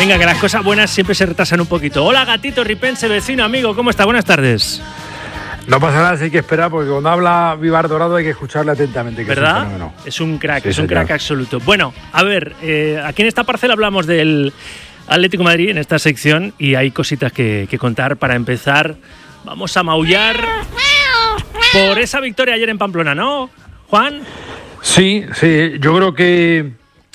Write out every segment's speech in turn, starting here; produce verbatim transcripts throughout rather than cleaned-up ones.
Venga, que las cosas buenas siempre se retrasan un poquito. Hola, gatito ripense, vecino, amigo, ¿cómo está? Buenas tardes. No pasa nada, hay que esperar, porque cuando habla Vivar Dorado hay que escucharle atentamente. Que ¿verdad? Es un, es un crack, sí, es un señor. crack absoluto. Bueno, a ver, eh, aquí en esta parcela hablamos del Atlético de Madrid, en esta sección, y hay cositas que, que contar. Para empezar, vamos a maullar por esa victoria ayer en Pamplona, ¿no, Juan? Sí, sí, yo creo que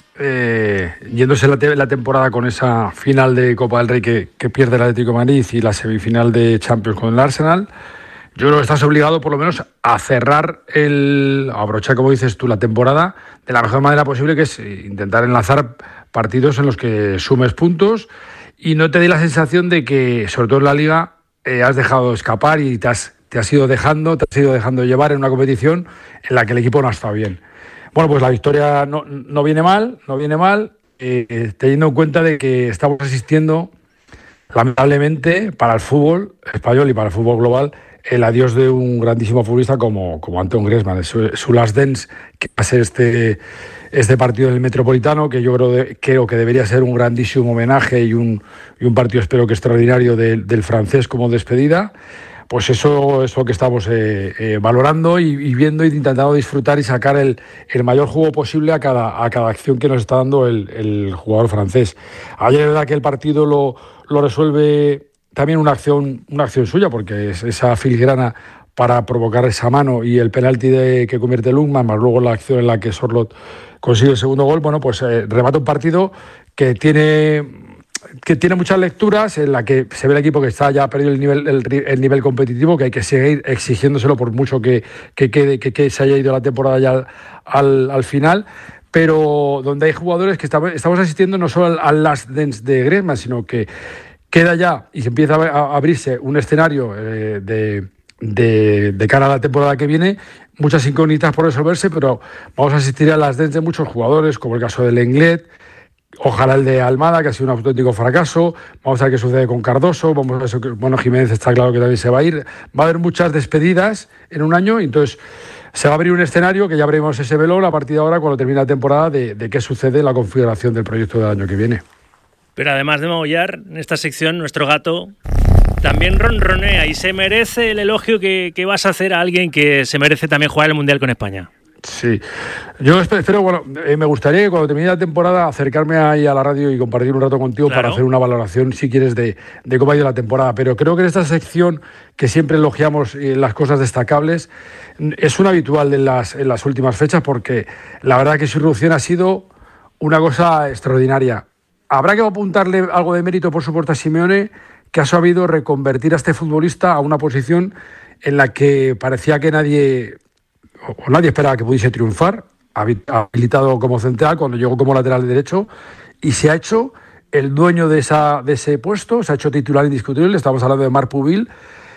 eh, yéndose la, te- la temporada con esa final de Copa del Rey que, que pierde el Atlético de Madrid y la semifinal de Champions con el Arsenal, yo creo que estás obligado por lo menos a cerrar el, a abrochar, como dices tú, la temporada de la mejor manera posible, que es intentar enlazar partidos en los que sumes puntos y no te dé la sensación de que, sobre todo en la Liga, eh, has dejado escapar y te has, te has ido dejando, te has ido dejando llevar en una competición en la que el equipo no ha estado bien. Bueno, pues la victoria no, no viene mal, no viene mal, eh, teniendo en cuenta de que estamos asistiendo, lamentablemente, para el fútbol español y para el fútbol global, el adiós de un grandísimo futbolista como, como Antoine Griezmann. Su, su last dance, que va a ser este, este partido del Metropolitano, que yo creo, de, creo que debería ser un grandísimo homenaje y un, y un partido, espero que extraordinario, de, del francés como despedida. Pues eso es lo que estamos eh, eh, valorando y, y viendo y intentando disfrutar y sacar el, el mayor jugo posible a cada, a cada acción que nos está dando el, el jugador francés. Ayer es verdad que el partido lo, lo resuelve también una acción, una acción suya, porque es esa filigrana para provocar esa mano y el penalti de, que convierte Lungman, más luego la acción en la que Sorloth consigue el segundo gol. Bueno, pues eh, remata un partido que tiene... que tiene muchas lecturas, en la que se ve el equipo que está ya perdido el nivel, el, el nivel competitivo, que hay que seguir exigiéndoselo por mucho que, que, quede, que, que se haya ido la temporada ya al, al, al final, pero donde hay jugadores que está, estamos asistiendo no solo al, al last dance de Griezmann, sino que queda ya y se empieza a abrirse un escenario eh, de, de, de cara a la temporada que viene, muchas incógnitas por resolverse, pero vamos a asistir a las dance de muchos jugadores, como el caso del Lenglet. Ojalá el de Almada, que ha sido un auténtico fracaso. Vamos a ver qué sucede con Cardoso. Vamos a ver eso que, bueno, Jiménez está claro que también se va a ir. Va a haber muchas despedidas en un año, y entonces se va a abrir un escenario que ya veremos ese velón a partir de ahora, cuando termine la temporada, de, de qué sucede en la configuración del proyecto del año que viene. Pero además de maullar, en esta sección, nuestro gato también ronronea y se merece el elogio que, que vas a hacer a alguien que se merece también jugar el Mundial con España. Sí, yo espero, bueno, eh, me gustaría que cuando termine la temporada acercarme ahí a la radio y compartir un rato contigo, claro, para hacer una valoración, si quieres, de, de cómo ha ido la temporada. Pero creo que en esta sección, que siempre elogiamos eh, las cosas destacables, es un habitual en las, en las últimas fechas, porque la verdad que su irrupción ha sido una cosa extraordinaria. Habrá que apuntarle algo de mérito, por supuesto, a Simeone, que ha sabido reconvertir a este futbolista a una posición en la que parecía que nadie... o nadie esperaba que pudiese triunfar, habilitado como central cuando llegó como lateral derecho, y se ha hecho el dueño de, esa, de ese puesto, se ha hecho titular indiscutible. Estamos hablando de Marc Pubil.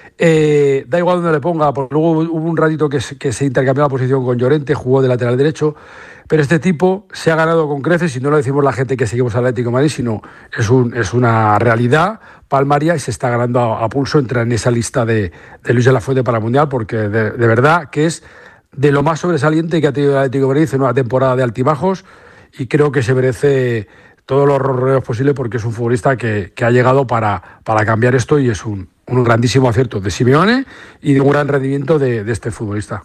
Eh, da igual donde le ponga, porque luego hubo un ratito que se, que se intercambió la posición con Llorente, jugó de lateral derecho, pero este tipo se ha ganado con creces, y no lo decimos la gente que seguimos al Atlético de Madrid, sino es, un, es una realidad palmaria, y se está ganando a, a pulso, entra en esa lista de, de Luis de la Fuente para el Mundial, porque de, de verdad que es de lo más sobresaliente que ha tenido el Atlético de Madrid en una temporada de altibajos, y creo que se merece todos los rodeos posibles, porque es un futbolista que, que ha llegado para, para cambiar esto, y es un, un grandísimo acierto de Simeone y de un gran rendimiento de, de este futbolista.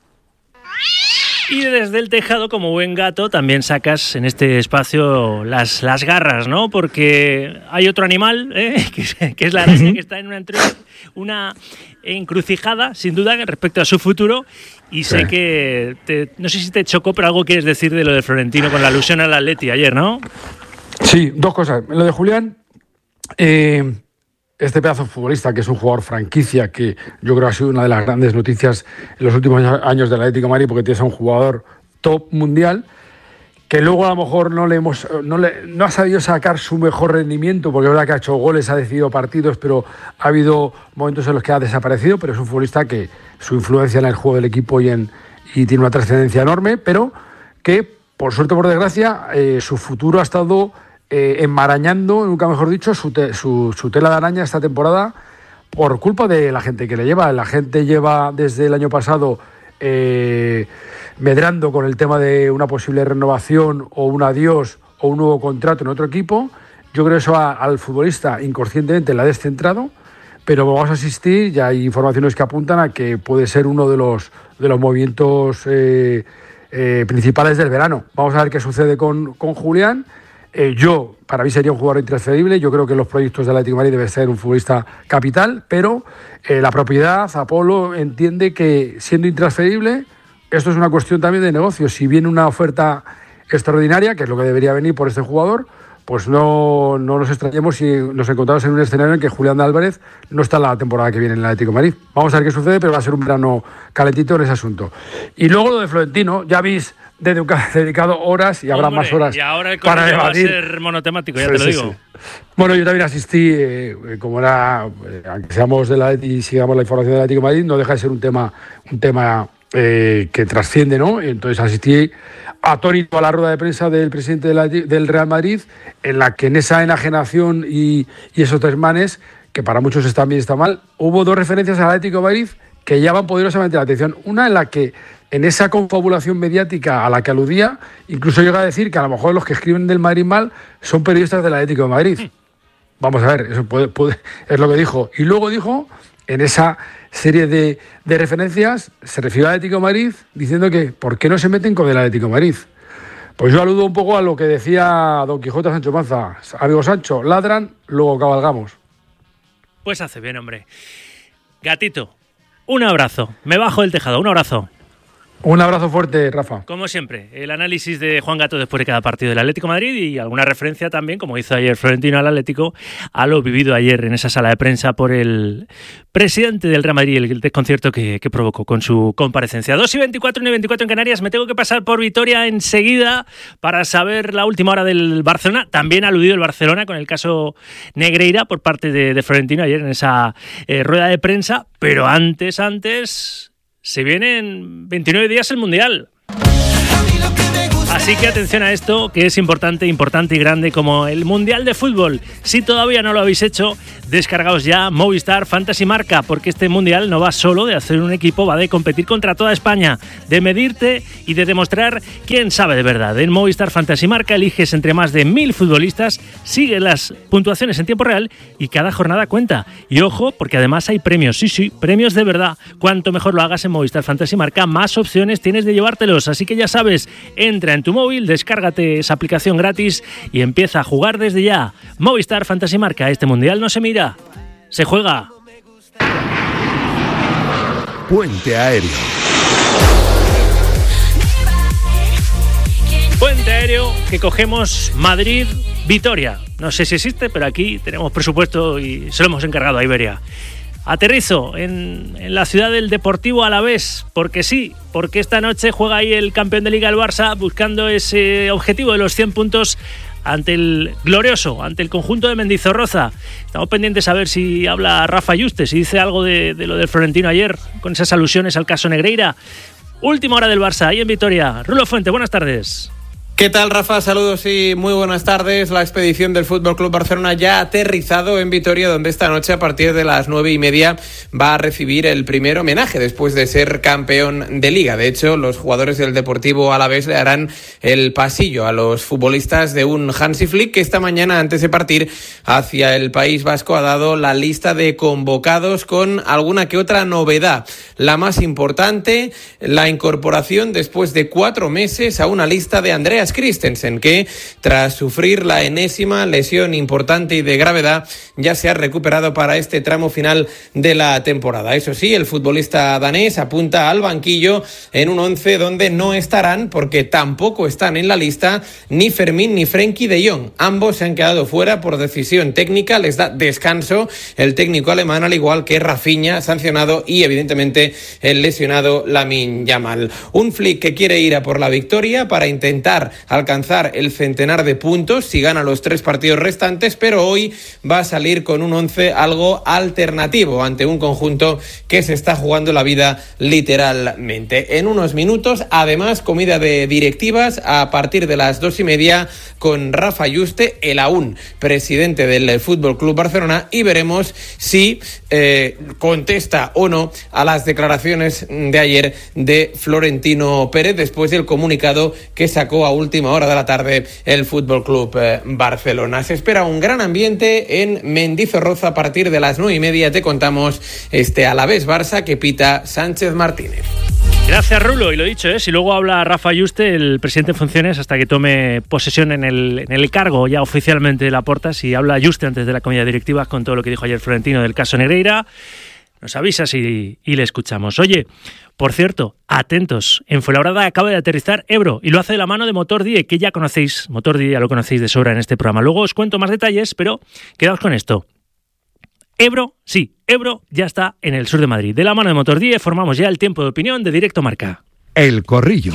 Y desde el tejado, como buen gato, también sacas en este espacio las, las garras, ¿no? Porque hay otro animal, ¿eh? que, es, que es la araña, que está en una, entre, una encrucijada, sin duda, respecto a su futuro. Y sé sí. que, te, no sé si te chocó, pero algo quieres decir de lo de Florentino con la alusión al Atleti ayer, ¿no? Sí, dos cosas. Lo de Julián, eh, este pedazo de futbolista, que es un jugador franquicia, que yo creo ha sido una de las grandes noticias en los últimos años del Atlético de Madrid, porque tienes a un jugador top mundial, que luego a lo mejor no le hemos no, le, no ha sabido sacar su mejor rendimiento, porque es verdad que ha hecho goles, ha decidido partidos, pero ha habido momentos en los que ha desaparecido. Pero es un futbolista que su influencia en el juego del equipo y, en, y tiene una trascendencia enorme, pero que, por suerte o por desgracia, eh, su futuro ha estado eh, enmarañando, nunca mejor dicho, su, te, su, su tela de araña esta temporada, por culpa de la gente que le lleva. La gente lleva desde el año pasado eh, medrando con el tema de una posible renovación o un adiós o un nuevo contrato en otro equipo, Yo creo que eso a, al futbolista inconscientemente le ha descentrado, pero vamos a asistir, ya hay informaciones que apuntan a que puede ser uno de los, de los movimientos eh, eh, principales del verano. Vamos a ver qué sucede con, con Julián. Eh, yo, para mí sería un jugador intransferible. Yo creo que en los proyectos del Atlético de Madrid debe ser un futbolista capital, pero eh, la propiedad, Apolo, entiende que siendo intransferible, esto es una cuestión también de negocio. Si viene una oferta extraordinaria, que es lo que debería venir por este jugador, pues no, no nos extrañemos si nos encontramos en un escenario en que Julián Álvarez no está la temporada que viene en el Atlético de Madrid. Vamos a ver qué sucede, pero va a ser un verano calentito en ese asunto. Y luego lo de Florentino, ya habéis dedicado horas y habrá Hombre, más horas y ahora el para debatir. Va a ser monotemático, ya sí, te lo sí, digo. Sí. Bueno, yo también asistí, eh, como era, eh, aunque seamos de la y sigamos la información del Atlético de Madrid, no deja de ser un tema, un tema eh, que trasciende, ¿no? Entonces asistí atónito a la rueda de prensa del presidente de la, del Real Madrid, en la que en esa enajenación y, y esos desmanes, que para muchos están bien y están mal, hubo dos referencias al Atlético de Madrid que llaman poderosamente la atención. Una en la que, en esa confabulación mediática a la que aludía, incluso llega a decir que a lo mejor los que escriben del Madrid mal son periodistas del Atlético de Madrid. Vamos a ver, eso puede, puede, es lo que dijo. Y luego dijo, en esa serie de, de referencias, se refirió al Atlético de Madrid diciendo que ¿por qué no se meten con el Atlético de Madrid? Pues yo aludo un poco a lo que decía Don Quijote a Sancho Panza. Amigo Sancho, ladran, luego cabalgamos. Pues hace bien, hombre. Gatito, un abrazo. Me bajo del tejado, un abrazo. Un abrazo fuerte, Rafa. Como siempre, el análisis de Juan Gato después de cada partido del Atlético de Madrid y alguna referencia también, como hizo ayer Florentino al Atlético, a lo vivido ayer en esa sala de prensa por el presidente del Real Madrid, el desconcierto que, que provocó con su comparecencia. dos y veinticuatro, uno y veinticuatro en Canarias. Me tengo que pasar por Vitoria enseguida para saber la última hora del Barcelona. También ha aludido el Barcelona con el caso Negreira por parte de, de Florentino ayer en esa eh, rueda de prensa. Pero antes, antes... se viene en veintinueve días el Mundial. Así que atención a esto, que es importante, importante y grande como el Mundial de Fútbol. Si todavía no lo habéis hecho, descargaos ya Movistar Fantasy Marca, porque este Mundial no va solo de hacer un equipo, va de competir contra toda España, de medirte y de demostrar quién sabe de verdad. En Movistar Fantasy Marca eliges entre más de mil futbolistas, sigue las puntuaciones en tiempo real y cada jornada cuenta. Y ojo, porque además hay premios, sí, sí, premios de verdad. Cuanto mejor lo hagas en Movistar Fantasy Marca, más opciones tienes de llevártelos. Así que ya sabes, entra en tu móvil, descárgate esa aplicación gratis y empieza a jugar desde ya. Movistar Fantasy Marca, este Mundial no se mira, se juega. Puente Aéreo. Puente aéreo que cogemos Madrid-Vitoria. No sé si existe, pero aquí tenemos presupuesto y se lo hemos encargado a Iberia. Aterrizo en, en la ciudad del Deportivo Alavés, porque sí, porque esta noche juega ahí el campeón de Liga, el Barça, buscando ese objetivo de los cien puntos ante el glorioso, ante el conjunto de Mendizorroza. Estamos pendientes a ver si habla Rafa Yuste, si dice algo de, de lo del Florentino ayer, con esas alusiones al caso Negreira. Última hora del Barça, ahí en Vitoria. Rulo Fuente, buenas tardes. ¿Qué tal, Rafa? Saludos y muy buenas tardes. La expedición del Fútbol Club Barcelona ya ha aterrizado en Vitoria, donde esta noche a partir de las nueve y media va a recibir el primer homenaje después de ser campeón de Liga. De hecho, los jugadores del Deportivo Alavés le harán el pasillo a los futbolistas de un Hansi Flick que esta mañana, antes de partir hacia el País Vasco, ha dado la lista de convocados con alguna que otra novedad. La más importante, la incorporación después de cuatro meses a una lista de Andreas Christensen, que tras sufrir la enésima lesión importante y de gravedad ya se ha recuperado para este tramo final de la temporada. Eso sí, el futbolista danés apunta al banquillo en un once donde no estarán, porque tampoco están en la lista ni Fermín ni Frenkie de Jong. Ambos se han quedado fuera por decisión técnica, les da descanso el técnico alemán, al igual que Rafinha, sancionado, y evidentemente el lesionado Lamine Yamal. Un Flick que quiere ir a por la victoria para intentar alcanzar el centenar de puntos si gana los tres partidos restantes, pero hoy va a salir con un once algo alternativo ante un conjunto que se está jugando la vida literalmente. En unos minutos, además, comida de directivas a partir de las dos y media con Rafa Yuste, el aún presidente del Fútbol Club Barcelona, y veremos si eh, contesta o no a las declaraciones de ayer de Florentino Pérez después del comunicado que sacó a última hora de la tarde el Fútbol Club Barcelona. Se espera un gran ambiente en Mendizorroza a partir de las nueve y media. Te contamos este Alavés-Barça que pita Sánchez Martínez. Gracias, Rulo. Y lo dicho, ¿eh? Si luego habla Rafa Yuste, el presidente en funciones, hasta que tome posesión en el, en el cargo ya oficialmente de Laporta, si habla Yuste antes de la comida directiva con todo lo que dijo ayer Florentino del caso Negreira, nos avisas y, y le escuchamos. Oye, por cierto, atentos, en Fuenlabrada acaba de aterrizar Ebro y lo hace de la mano de Motor Die, que ya conocéis, Motor Die ya lo conocéis de sobra en este programa. Luego os cuento más detalles, pero quedaos con esto. Ebro, sí, Ebro ya está en el sur de Madrid. De la mano de Motor Die formamos ya el tiempo de opinión de Directo Marca. El Corrillo.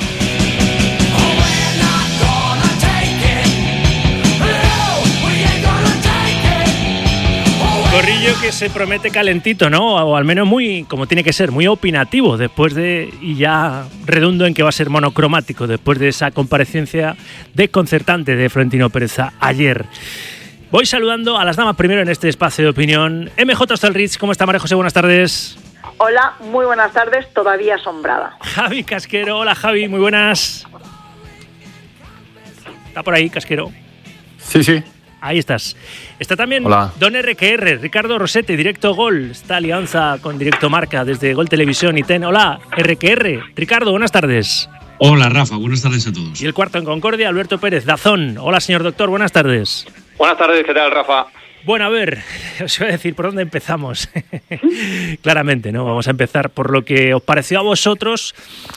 Corrillo que se promete calentito, ¿no? O al menos muy, como tiene que ser, muy opinativo después de, y ya redundo en que va a ser monocromático después de esa comparecencia desconcertante de Florentino Pérez ayer. Voy saludando a las damas primero en este espacio de opinión. M J Hostelrich, ¿cómo está María José? Buenas tardes. Hola, muy buenas tardes, todavía asombrada. Javi Casquero, hola Javi, muy buenas. ¿Está por ahí, Casquero? Sí, sí. Ahí estás. Está también Hola. Don R Q R, Ricardo Rossetti, Directo Gol. Esta alianza con Directo Marca desde Gol Televisión y Ten. Hola, R Q R. Ricardo, buenas tardes. Hola, Rafa, buenas tardes a todos. Y el cuarto en Concordia, Alberto Pérez, Dazón. Hola, señor doctor, buenas tardes. Buenas tardes, ¿qué tal, Rafa? Bueno, a ver, os voy a decir por dónde empezamos. Claramente, ¿no? Vamos a empezar por lo que os pareció a vosotros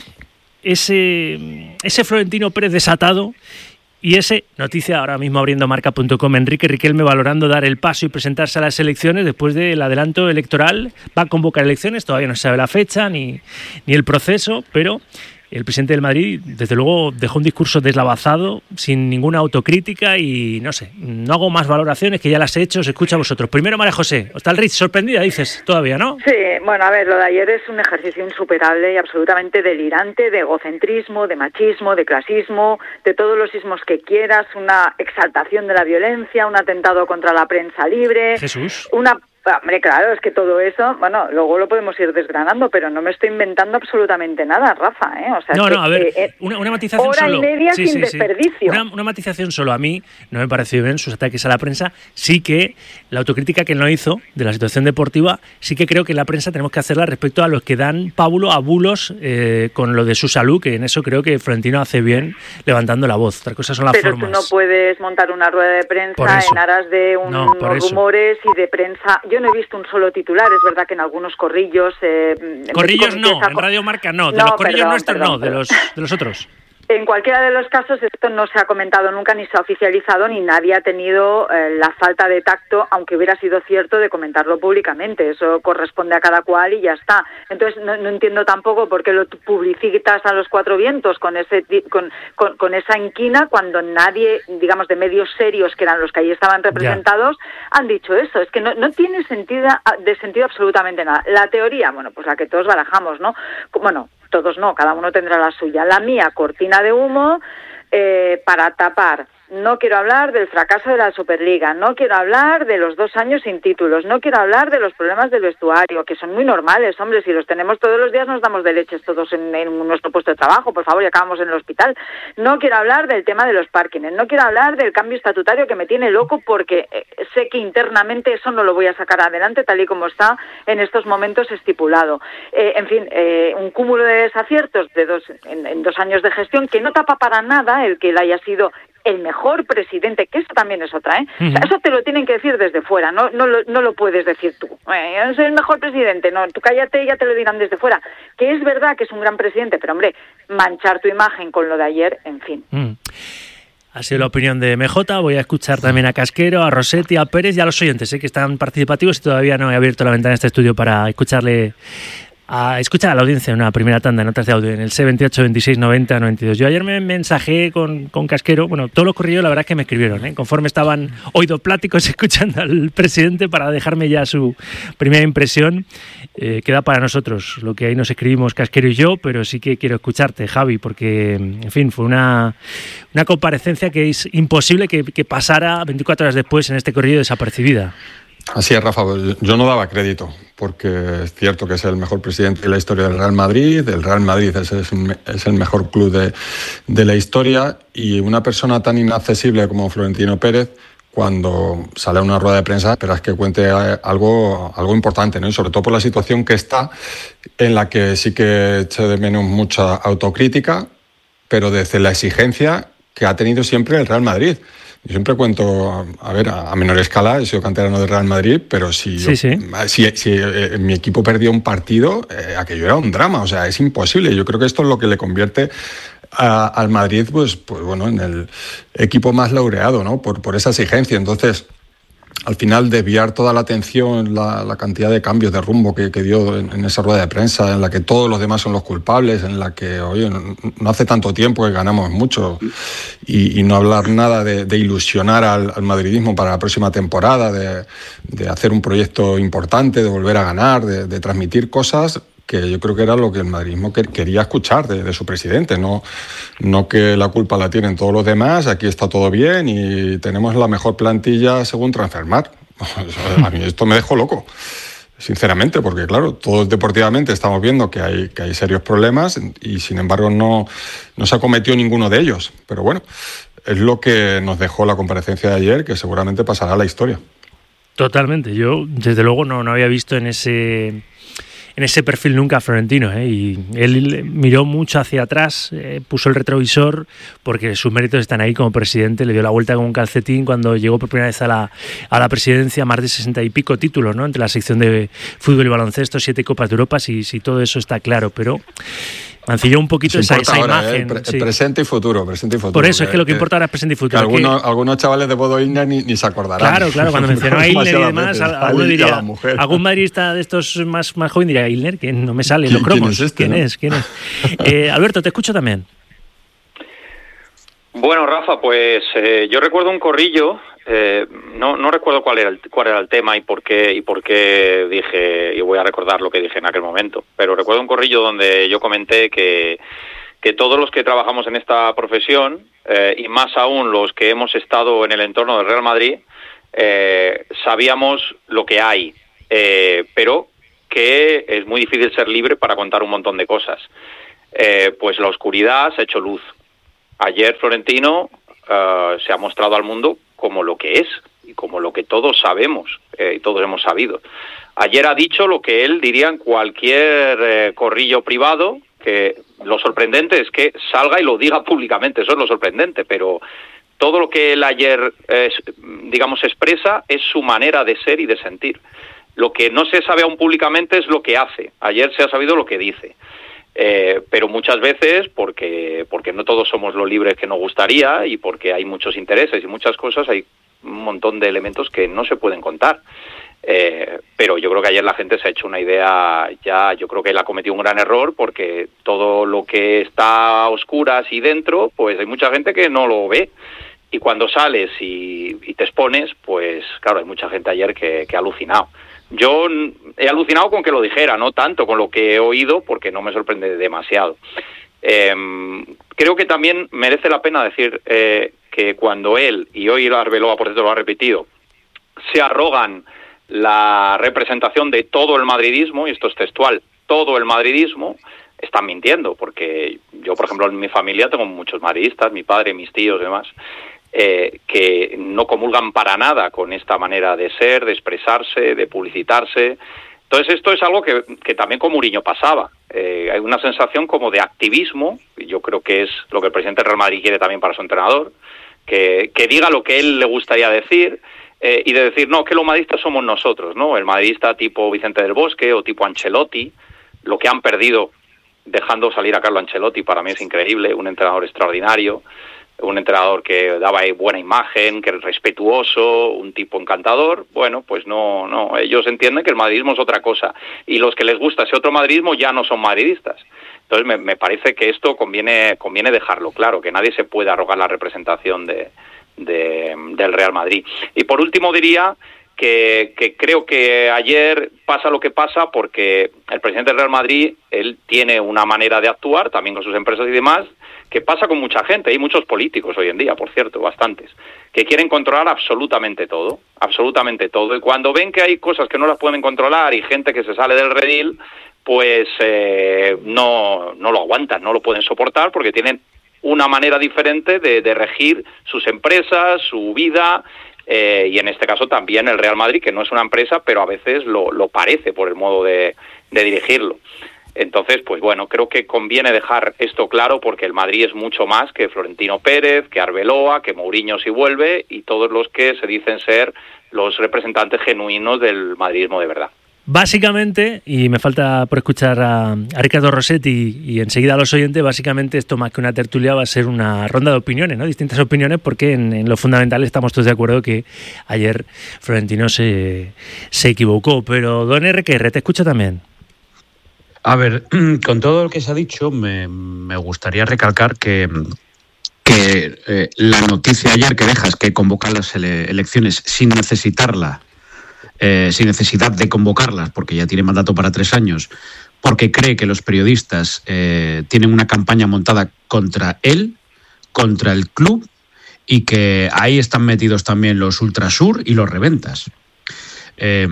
ese, ese Florentino Pérez desatado y ese, noticia ahora mismo abriendo marca punto com, Enrique Riquelme valorando dar el paso y presentarse a las elecciones después del adelanto electoral. Va a convocar elecciones, todavía no se sabe la fecha ni, ni el proceso, pero el presidente del Madrid, desde luego, dejó un discurso deslavazado, sin ninguna autocrítica y, no sé, no hago más valoraciones que ya las he hecho, os escucho a vosotros. Primero, María José, Hostelrich, sorprendida, dices, todavía, ¿no? Sí, bueno, a ver, lo de ayer es un ejercicio insuperable y absolutamente delirante de egocentrismo, de machismo, de clasismo, de todos los ismos que quieras, una exaltación de la violencia, un atentado contra la prensa libre. Jesús. Una... Hombre, claro, es que todo eso, bueno, luego lo podemos ir desgranando, pero no me estoy inventando absolutamente nada, Rafa, ¿eh? O sea, no, que, no, a ver, eh, una, una matización hora solo. y media sí, sin sí, desperdicio. Sí. Una, una matización solo. A mí no me pareció bien sus ataques a la prensa. Sí que la autocrítica que él no hizo de la situación deportiva, sí que creo que en la prensa tenemos que hacerla respecto a los que dan pábulo a bulos eh, con lo de su salud, que en eso creo que Florentino hace bien levantando la voz. Otra cosa son las pero formas. Pero tú no puedes montar una rueda de prensa en aras de un, no, unos rumores y de prensa. Yo no he visto un solo titular, es verdad que en algunos corrillos... Eh, corrillos no, en Radio Marca no, de no, los corrillos perdón, nuestros perdón, no, perdón. de los de los otros. En cualquiera de los casos esto no se ha comentado nunca ni se ha oficializado ni nadie ha tenido eh, la falta de tacto, aunque hubiera sido cierto, de comentarlo públicamente. Eso corresponde a cada cual y ya está. Entonces no, no entiendo tampoco por qué lo publicitas a los cuatro vientos con ese con, con, con esa inquina cuando nadie, digamos, de medios serios que eran los que allí estaban representados, ya. han dicho eso. Es que no, no tiene sentido, de sentido absolutamente nada. La teoría, bueno, pues la que todos barajamos, ¿no? Bueno, todos no, cada uno tendrá la suya. La mía, cortina de humo eh, para tapar. No quiero hablar del fracaso de la Superliga, no quiero hablar de los dos años sin títulos, no quiero hablar de los problemas del vestuario, que son muy normales, hombre, si los tenemos todos los días nos damos de leches todos en, en nuestro puesto de trabajo, por favor, y acabamos en el hospital. No quiero hablar del tema de los parkings, no quiero hablar del cambio estatutario que me tiene loco porque eh, sé que internamente eso no lo voy a sacar adelante tal y como está en estos momentos estipulado. Eh, en fin, eh, un cúmulo de desaciertos de dos, en, en dos años de gestión que no tapa para nada el que él haya sido el mejor presidente, que eso también es otra, ¿eh? Uh-huh. O sea, eso te lo tienen que decir desde fuera, no no lo, no lo puedes decir tú. Eh, yo soy el mejor presidente, no, tú cállate y ya te lo dirán desde fuera. Que es verdad que es un gran presidente, pero hombre, manchar tu imagen con lo de ayer, en fin. Uh-huh. Ha sido la opinión de M J, voy a escuchar también a Casquero, a Rossetti, a Pérez y a los oyentes, ¿eh? Que están participativos y todavía no he abierto la ventana de este estudio para escucharle... A escuchar a la audiencia en una primera tanda, notas de audio, en el C veintiocho veintiséis noventa noventa y dos. Yo ayer me mensajé con, con Casquero, bueno, todos los corrillos la verdad es que me escribieron, ¿eh? Conforme estaban oidopláticos escuchando al presidente para dejarme ya su primera impresión. Eh, queda para nosotros lo que ahí nos escribimos Casquero y yo, pero sí que quiero escucharte, Javi, porque, en fin, fue una, una comparecencia que es imposible que, que pasara veinticuatro horas después en este corrillo desapercibida. Así es, Rafa. Yo no daba crédito, porque es cierto que es el mejor presidente de la historia del Real Madrid. El Real Madrid es, es, es el mejor club de, de la historia, y una persona tan inaccesible como Florentino Pérez, cuando sale a una rueda de prensa, esperas que cuente algo, algo importante, ¿no? Y sobre todo por la situación que está, en la que sí que eché de menos mucha autocrítica, pero desde la exigencia que ha tenido siempre el Real Madrid. Yo siempre cuento, a ver, a menor escala, he sido canterano del Real Madrid, pero si, sí, yo, sí. si, si eh, mi equipo perdió un partido, eh, aquello era un drama, o sea, es imposible. Yo creo que esto es lo que le convierte a, al Madrid, pues, pues bueno, en el equipo más laureado, ¿no? Por, por esa exigencia. Entonces, al final, desviar toda la atención, la, la cantidad de cambios de rumbo que, que dio en, en esa rueda de prensa, en la que todos los demás son los culpables, en la que, oye, no, no hace tanto tiempo que ganamos mucho, y, y no hablar nada de, de ilusionar al, al madridismo para la próxima temporada, de, de hacer un proyecto importante, de volver a ganar, de, de transmitir cosas que yo creo que era lo que el madridismo quería escuchar de, de su presidente, no, no que la culpa la tienen todos los demás, aquí está todo bien y tenemos la mejor plantilla según Transfermarkt. A mí esto me dejó loco, sinceramente, porque claro, todos deportivamente estamos viendo que hay, que hay serios problemas, y sin embargo no, no se acometió ninguno de ellos. Pero bueno, es lo que nos dejó la comparecencia de ayer, que seguramente pasará a la historia. Totalmente. Yo, desde luego, no, no había visto en ese... en ese perfil nunca a Florentino, ¿eh? Y él miró mucho hacia atrás, eh, puso el retrovisor, porque sus méritos están ahí como presidente. Le dio la vuelta con un calcetín cuando llegó por primera vez a la, a la presidencia, más de sesenta y pico títulos, ¿no? Entre la sección de fútbol y baloncesto, siete Copas de Europa, si, si todo eso está claro, pero mancilló un poquito esa, esa ahora, imagen. ¿eh? Pre- sí. Presente y futuro, presente y futuro. Por eso que, es que lo que importa ahora es presente y futuro. Que algunos, que... algunos chavales de Bodo Illner ni, ni se acordarán. Claro, claro, cuando mencionó a Illner y demás, veces, alguno diría, mujer. algún madridista de estos más, más joven diría, Illner, que no me sale, los cromos. ¿Quién es? Este, ¿Quién, ¿no? es? ¿Quién es? Eh, Alberto, te escucho también. Bueno, Rafa, pues eh, yo recuerdo un corrillo, eh, no no recuerdo cuál era el, cuál era el tema y por qué y por qué dije, y voy a recordar lo que dije en aquel momento, pero recuerdo un corrillo donde yo comenté que, que todos los que trabajamos en esta profesión, eh, y más aún los que hemos estado en el entorno del Real Madrid, eh, sabíamos lo que hay, eh, pero que es muy difícil ser libre para contar un montón de cosas. Eh, pues la oscuridad se ha hecho luz. Ayer Florentino uh, se ha mostrado al mundo como lo que es y como lo que todos sabemos eh, y todos hemos sabido. Ayer ha dicho lo que él diría en cualquier eh, corrillo privado, que lo sorprendente es que salga y lo diga públicamente, eso es lo sorprendente, pero todo lo que él ayer, eh, digamos, expresa es su manera de ser y de sentir. Lo que no se sabe aún públicamente es lo que hace. Ayer se ha sabido lo que dice. Eh, pero muchas veces, porque porque no todos somos lo libres que nos gustaría y porque hay muchos intereses y muchas cosas, hay un montón de elementos que no se pueden contar. Eh, pero yo creo que ayer la gente se ha hecho una idea, ya yo creo que él ha cometido un gran error, porque todo lo que está a oscuras y dentro, pues hay mucha gente que no lo ve. Y cuando sales y, y te expones, pues claro, hay mucha gente ayer que, que ha alucinado. Yo he alucinado con que lo dijera, no tanto con lo que he oído, porque no me sorprende demasiado. Eh, creo que también merece la pena decir eh, que cuando él, y hoy Arbeloa por cierto lo ha repetido, se arrogan la representación de todo el madridismo, y esto es textual, todo el madridismo, están mintiendo, porque yo, por ejemplo, en mi familia tengo muchos madridistas, mi padre, mis tíos y demás, Eh, que no comulgan para nada con esta manera de ser, de expresarse, de publicitarse. Entonces esto es algo que, que también con Mourinho pasaba. Eh, hay una sensación como de activismo, y yo creo que es lo que el presidente del Real Madrid quiere también para su entrenador, que, que diga lo que él le gustaría decir, eh, y de decir, no, que los madridistas somos nosotros, ¿no? El madridista tipo Vicente del Bosque o tipo Ancelotti, lo que han perdido dejando salir a Carlo Ancelotti para mí es increíble, un entrenador extraordinario, un entrenador que daba buena imagen, que era respetuoso, un tipo encantador. Bueno, pues no, no, ellos entienden que el madridismo es otra cosa, y los que les gusta ese otro madridismo ya no son madridistas. Entonces me, me parece que esto conviene conviene dejarlo claro, que nadie se puede arrogar la representación de, de del Real Madrid. Y por último diría que, que creo que ayer pasa lo que pasa porque el presidente del Real Madrid, él tiene una manera de actuar, también con sus empresas y demás, que pasa con mucha gente, hay muchos políticos hoy en día, por cierto, bastantes, que quieren controlar absolutamente todo, absolutamente todo, y cuando ven que hay cosas que no las pueden controlar y gente que se sale del redil, pues eh, no, no lo aguantan, no lo pueden soportar porque tienen una manera diferente de, de regir sus empresas, su vida, eh, y en este caso también el Real Madrid, que no es una empresa, pero a veces lo, lo parece por el modo de, de dirigirlo. Entonces, pues bueno, creo que conviene dejar esto claro porque el Madrid es mucho más que Florentino Pérez, que Arbeloa, que Mourinho si vuelve y todos los que se dicen ser los representantes genuinos del madridismo de verdad. Básicamente, y me falta por escuchar a, a Ricardo Rossetti y enseguida a los oyentes, básicamente esto más que una tertulia va a ser una ronda de opiniones, ¿no? Distintas opiniones, porque en, en lo fundamental estamos todos de acuerdo que ayer Florentino se, se equivocó. Pero don Enrique, te escucho también. A ver, con todo lo que se ha dicho, me, me gustaría recalcar que, que eh, la noticia ayer que dejas, que convocan las ele- elecciones sin necesitarla, Eh, sin necesidad de convocarlas, porque ya tiene mandato para tres años, porque cree que los periodistas eh, tienen una campaña montada contra él, contra el club, y que ahí están metidos también los Ultrasur y los Reventas. Eh,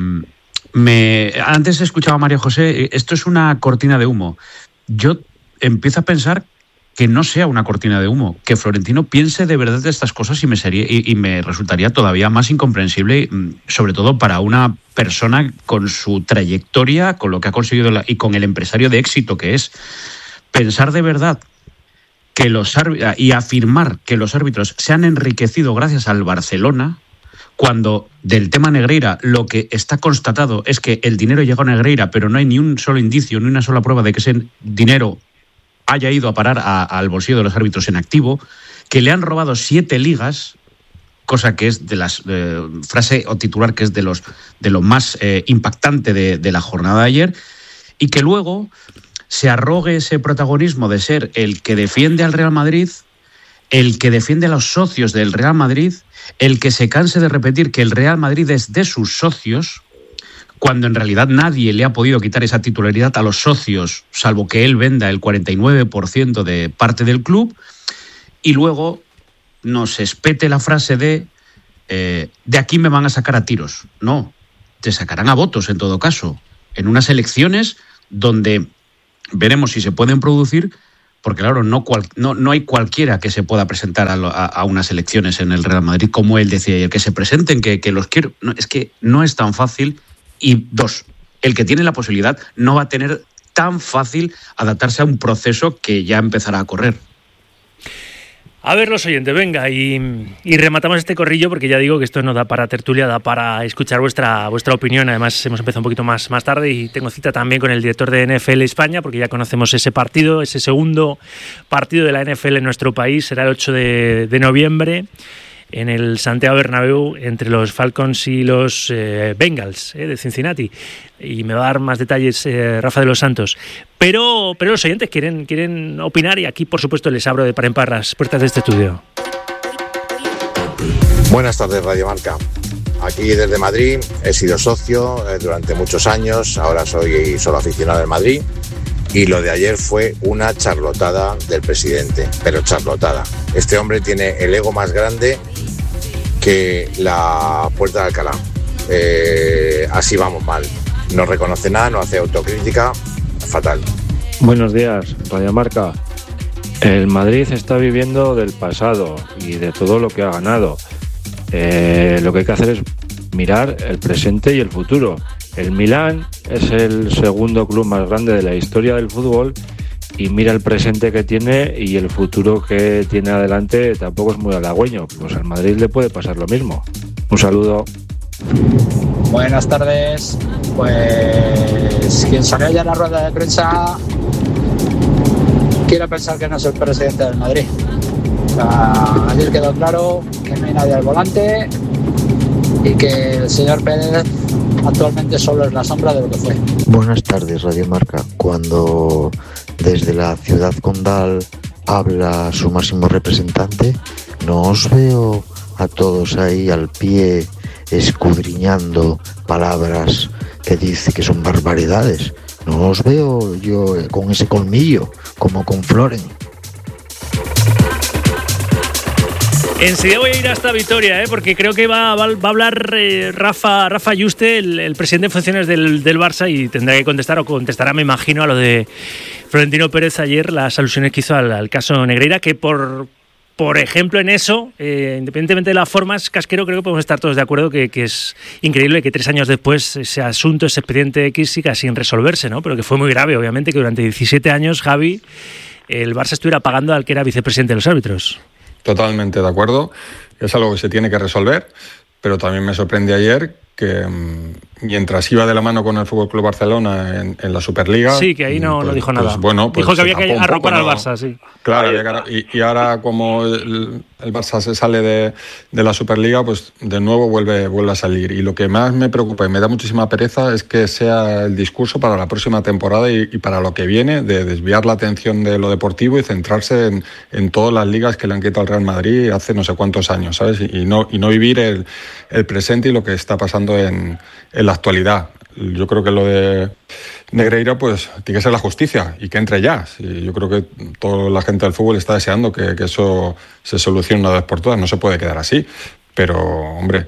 me, antes escuchaba a María José, esto es una cortina de humo. Yo empiezo a pensar que no sea una cortina de humo, que Florentino piense de verdad de estas cosas y me, sería, y, y me resultaría todavía más incomprensible, sobre todo para una persona con su trayectoria, con lo que ha conseguido la, y con el empresario de éxito que es, pensar de verdad que los árbitros, y afirmar que los árbitros se han enriquecido gracias al Barcelona, cuando del tema Negreira lo que está constatado es que el dinero llegó a Negreira, pero no hay ni un solo indicio, ni una sola prueba de que ese dinero haya ido a parar a, al bolsillo de los árbitros en activo, que le han robado siete ligas, cosa que es de las eh, frase o titular que es de los de lo más eh, impactante de, de la jornada de ayer, y que luego se arrogue ese protagonismo de ser el que defiende al Real Madrid, el que defiende a los socios del Real Madrid, el que se canse de repetir que el Real Madrid es de sus socios, cuando en realidad nadie le ha podido quitar esa titularidad a los socios, salvo que él venda el cuarenta y nueve por ciento de parte del club, y luego nos espete la frase de eh, de aquí me van a sacar a tiros. No, te sacarán a votos en todo caso, en unas elecciones donde veremos si se pueden producir, porque claro, no, cual, no, no hay cualquiera que se pueda presentar a, a, a unas elecciones en el Real Madrid, como él decía ayer, que se presenten, que, que los quiero. No, es que no es tan fácil. Y dos, el que tiene la posibilidad no va a tener tan fácil adaptarse a un proceso que ya empezará a correr. A ver, los oyentes, venga, y, y rematamos este corrillo, porque ya digo que esto no da para tertulia, da para escuchar vuestra vuestra opinión. Además, hemos empezado un poquito más, más tarde y tengo cita también con el director de N F L España, porque ya conocemos ese partido, ese segundo partido de la N F L en nuestro país. Será el ocho de, de noviembre. En el Santiago Bernabéu, entre los Falcons y los eh, Bengals eh, de Cincinnati. Y me va a dar más detalles eh, Rafa de los Santos. Pero, pero los oyentes quieren, quieren opinar, y aquí, por supuesto, les abro de par en par las puertas de este estudio. Buenas tardes, Radio Marca. Aquí desde Madrid, he sido socio eh, durante muchos años, ahora soy solo aficionado del Madrid. Y lo de ayer fue una charlotada del presidente, pero charlotada. Este hombre tiene el ego más grande que la Puerta de Alcalá. Eh, así vamos mal. No reconoce nada, no hace autocrítica, fatal. Buenos días, Radio Marca. El Madrid está viviendo del pasado y de todo lo que ha ganado. Eh, lo que hay que hacer es mirar el presente y el futuro. El Milán es el segundo club más grande de la historia del fútbol y mira el presente que tiene, y el futuro que tiene adelante tampoco es muy halagüeño. Pues al Madrid le puede pasar lo mismo. Un saludo. Buenas tardes. Pues quien salió ya en la rueda de prensa quiero pensar que no es el presidente del Madrid. O sea, ayer quedó claro que no hay nadie al volante y que el señor Pérez actualmente solo es la sombra de lo que fue. Buenas tardes, Radio Marca. Cuando desde la ciudad condal habla su máximo representante, no os veo a todos ahí al pie escudriñando palabras que dice que son barbaridades. No os veo yo con ese colmillo como con Floren. Enseguida voy a ir hasta Vitoria, ¿eh? Porque creo que va, va, va a hablar eh, Rafa, Rafa Yuste, el, el presidente en funciones del, del Barça, y tendrá que contestar, o contestará, me imagino, a lo de Florentino Pérez ayer, las alusiones que hizo al, al caso Negreira, que por, por ejemplo en eso, eh, independientemente de las formas, Casquero, creo que podemos estar todos de acuerdo que, que es increíble que tres años después ese asunto, ese expediente X siga sin resolverse, ¿no? Pero que fue muy grave, obviamente, que durante diecisiete años, Javi, el Barça estuviera pagando al que era vicepresidente de los árbitros. Totalmente de acuerdo, es algo que se tiene que resolver, pero también me sorprende ayer que mientras iba de la mano con el F C Barcelona en, en la Superliga... Sí, que ahí no, pues, no dijo nada. Pues, bueno, pues dijo que había que arropar al ¿no? Barça, sí. Claro, y, y ahora como el, el Barça se sale de, de la Superliga, pues de nuevo vuelve, vuelve a salir. Y lo que más me preocupa y me da muchísima pereza es que sea el discurso para la próxima temporada y, y para lo que viene, de desviar la atención de lo deportivo y centrarse en, en todas las ligas que le han quitado al Real Madrid hace no sé cuántos años, ¿sabes? Y, y, no, y no vivir el, el presente y lo que está pasando en, en la actualidad. Yo creo que lo de Negreira pues tiene que ser la justicia y que entre ya. Sí, yo creo que toda la gente del fútbol está deseando que, que eso se solucione una vez por todas. No se puede quedar así, pero hombre,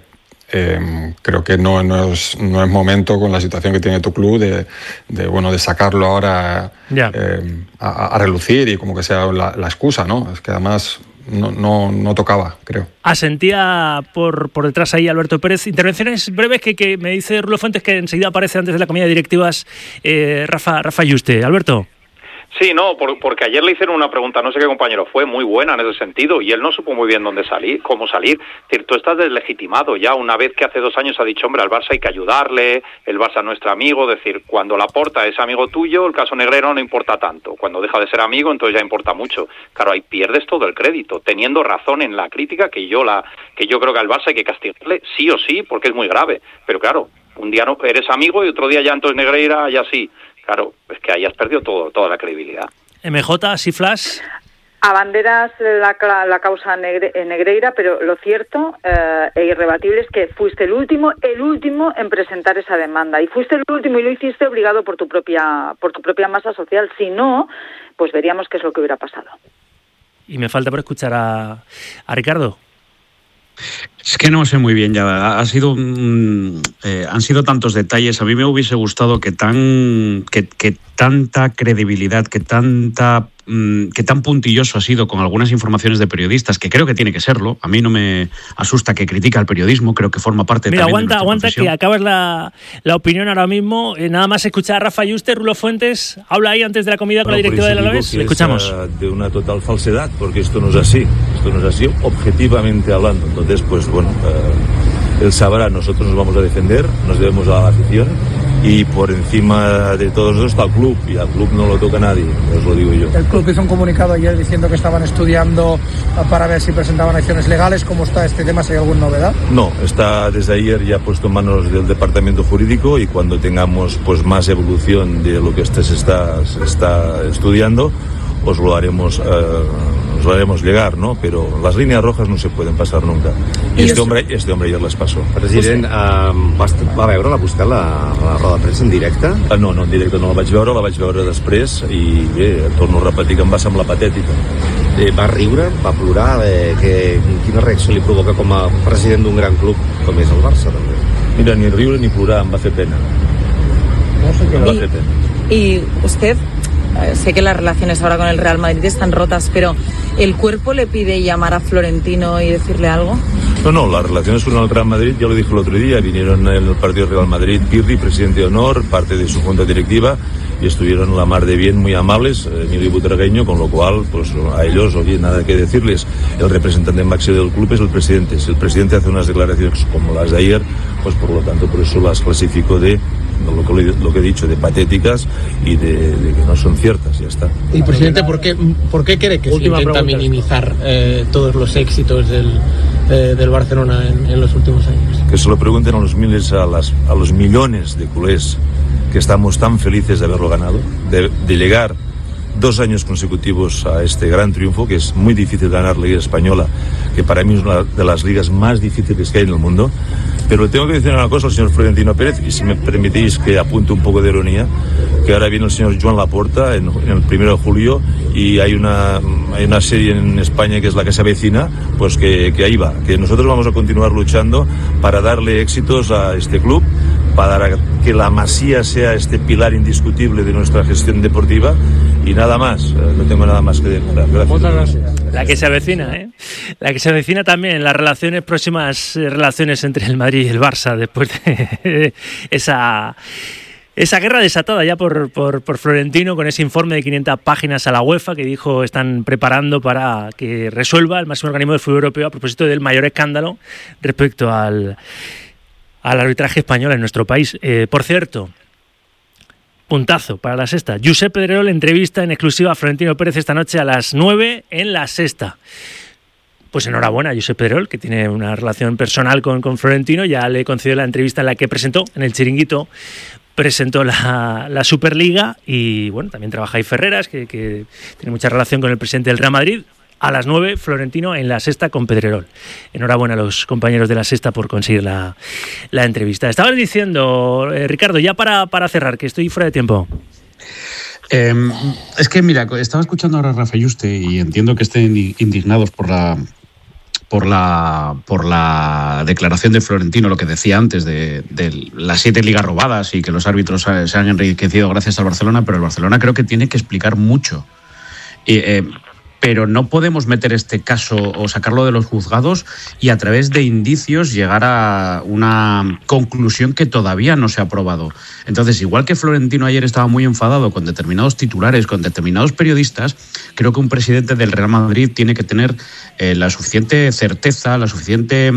eh, creo que no, no, es, no es momento con la situación que tiene tu club de, de, bueno, de sacarlo ahora eh, a, a relucir y como que sea la, la excusa, ¿no? Es que además no, no, no tocaba, creo. Asentía por, por detrás ahí Alberto Pérez. Intervenciones breves que, que me dice Rulo Fuentes, que enseguida aparece antes de la comida de directivas eh, Rafa, Rafa Yuste. Alberto. Sí, no, por, porque ayer le hicieron una pregunta, no sé qué compañero fue, muy buena en ese sentido, y él no supo muy bien dónde salir, cómo salir. Es decir, tú estás deslegitimado ya, una vez que hace dos años ha dicho, hombre, al Barça hay que ayudarle, el Barça es nuestro amigo. Es decir, cuando Laporta es amigo tuyo, el caso Negreira no importa tanto. Cuando deja de ser amigo, entonces ya importa mucho. Claro, ahí pierdes todo el crédito, teniendo razón en la crítica, que yo la que yo creo que al Barça hay que castigarle sí o sí, porque es muy grave. Pero claro, un día no eres amigo y otro día ya entonces Negreira ya sí. Claro, es que ahí has perdido todo, toda la credibilidad. M J, así flash. Abanderas la, la causa Negre, Negreira, pero lo cierto eh, e irrebatible es que fuiste el último, el último en presentar esa demanda. Y fuiste el último y lo hiciste obligado por tu propia, por tu propia masa social. Si no, pues veríamos qué es lo que hubiera pasado. Y me falta por escuchar a, a Ricardo. Es que no sé muy bien ya. Ha sido, mm, eh, han sido tantos detalles. A mí me hubiese gustado que tan, que, que tanta credibilidad, que tanta, mm, que tan puntilloso ha sido con algunas informaciones de periodistas, que creo que tiene que serlo. A mí no me asusta que critica el periodismo. Creo que forma parte. Mira, también aguanta, de aguanta profesión. que acabas la, la opinión ahora mismo. Eh, nada más escuchar a Rafa Yuste. Rulo Fuentes habla ahí antes de la comida con bueno, la directiva del Alavés. Le escuchamos. Es, uh, de una total falsedad, porque esto no es así. Esto no es así, objetivamente hablando. Entonces, pues bueno, uh, él sabrá, nosotros nos vamos a defender, nos debemos a la afición y por encima de todo eso está el club, y al club no lo toca nadie, os lo digo yo. El club hizo un comunicado ayer diciendo que estaban estudiando para ver si presentaban acciones legales. ¿Cómo está este tema? ¿Si hay alguna novedad? No, está desde ayer ya puesto en manos del departamento jurídico, y cuando tengamos pues más evolución de lo que este se está, se está estudiando, os lo haremos eh, os lo haremos llegar, ¿no? Pero las líneas rojas no se pueden pasar nunca. I este hombre, este hombre ayer les passó. President, uh, va, va veure la vostè la, la roda de premsa en directe? Uh, no, no, en directe no la vaig veure, la vaig veure després, i bé, torno a repetir que em va semblar patètica. Eh, va riure, va plorar, eh, que, quina reacció li provoca com a president d'un gran club com és el Barça, també? Mira, ni riure ni plorar, em va fer pena. No sé em va fer pena. Y usted, eh, sé que las relaciones ahora con el Real Madrid están rotas, pero ¿el cuerpo le pide llamar a Florentino y decirle algo? No, no, las relaciones con el Real Madrid, ya lo dije el otro día, vinieron en el partido Real Madrid Pirri, presidente de honor, parte de su junta directiva, y estuvieron la mar de bien, muy amables, Emilio Butragueño, con lo cual, pues a ellos, oye, nada que decirles. El representante máximo del club es el presidente. Si el presidente hace unas declaraciones como las de ayer, pues por lo tanto, por eso las clasifico de Lo que, lo que he dicho, de patéticas y de, de que no son ciertas, ya está. Y presidente, ¿por qué, por qué cree que Última se intenta pregunta. minimizar eh, todos los éxitos del, eh, del Barcelona en, en los últimos años? Que se lo pregunten a los miles, a, las, a los millones de culés que estamos tan felices de haberlo ganado, de, de llegar dos años consecutivos a este gran triunfo, que es muy difícil ganar la Liga Española, que para mí es una de las ligas más difíciles que hay en el mundo. Pero le tengo que decir una cosa al señor Florentino Pérez, y si me permitís que apunte un poco de ironía, que ahora viene el señor Joan Laporta en, en el primero de julio y hay una, hay una serie en España que es La que se avecina, pues que, que ahí va, que nosotros vamos a continuar luchando para darle éxitos a este club, para que la Masía sea este pilar indiscutible de nuestra gestión deportiva y nada más, no tengo nada más que decir. Gracias. Muchas gracias. La que se avecina, ¿eh? La que se avecina también en las relaciones próximas, eh, relaciones entre el Madrid y el Barça, después de esa... Esa guerra desatada ya por, por, por Florentino con ese informe de quinientas páginas a la UEFA que dijo están preparando para que resuelva el máximo organismo del fútbol europeo a propósito del mayor escándalo respecto al, al arbitraje español en nuestro país. Eh, por cierto, puntazo para La Sexta. Josep Pedrerol entrevista en exclusiva a Florentino Pérez esta noche a las nueve en La Sexta. Pues enhorabuena a Josep Pedrerol, que tiene una relación personal con, con Florentino. Ya le concedió la entrevista en la que presentó en el Chiringuito presentó la, la Superliga y bueno, también trabaja ahí Ferreras, que, que tiene mucha relación con el presidente del Real Madrid. A las nueve, Florentino en La Sexta con Pedrerol. Enhorabuena a los compañeros de La Sexta por conseguir la, la entrevista. Estabas diciendo, eh, Ricardo, ya para, para cerrar, que estoy fuera de tiempo. Eh, es que, mira, estaba escuchando ahora a Rafa Yuste y entiendo que estén indignados por la... Por la, por la declaración de Florentino, lo que decía antes de, de las siete ligas robadas y que los árbitros se han enriquecido gracias al Barcelona, pero el Barcelona creo que tiene que explicar mucho. Y, eh, pero no podemos meter este caso o sacarlo de los juzgados y a través de indicios llegar a una conclusión que todavía no se ha probado. Entonces, igual que Florentino ayer estaba muy enfadado con determinados titulares, con determinados periodistas, creo que un presidente del Real Madrid tiene que tener eh, la suficiente certeza, la suficiente